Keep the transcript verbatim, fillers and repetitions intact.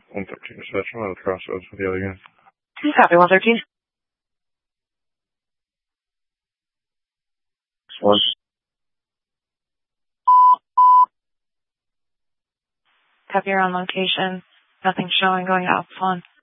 one thirteen reception on the crossroads with the other unit. Copy, one thirteen. One. Copy, you're on location. Nothing showing going out. One.